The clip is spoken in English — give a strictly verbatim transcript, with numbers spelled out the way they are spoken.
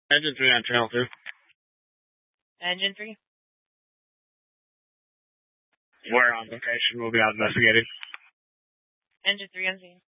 Engine three on channel two. Engine three. We're on location. We'll be out investigating. Engine three on scene.